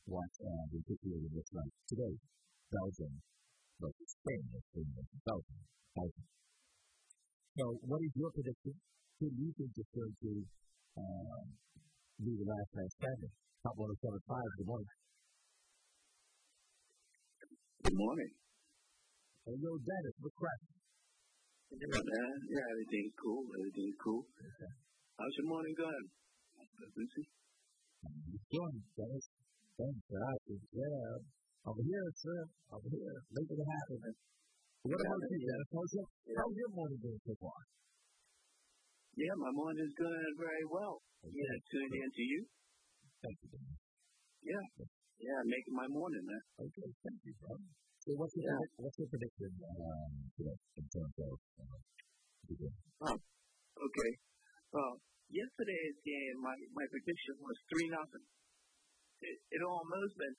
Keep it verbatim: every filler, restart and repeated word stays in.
what uh, the situation looks like today. Belgium versus Spain. Belgium. Belgium. So, what is your prediction? Who do you think is going to uh, be the last man standing? Top one oh seven five. Good morning. Good morning. Hey, yo, Dennis, what's cracking? Yeah, man. Yeah, everything's cool. Everything's cool. Okay. How's your morning going? Lucy? It's going, Dennis. Thanks for asking. Yeah. Over here, sir. Over here. Making it happen. What about you, Dennis? How's your, how's your morning going so far? Yeah, my morning's going very well. Okay. Yeah, tuning in to you. Thank you, Dennis. Yeah. Yeah, making my morning, man. Okay, thank you, bro. So what's your, yeah. what's your prediction um, today in terms of uh, oh, okay. Well, yesterday's game, my, my prediction was three nothing. It, it almost went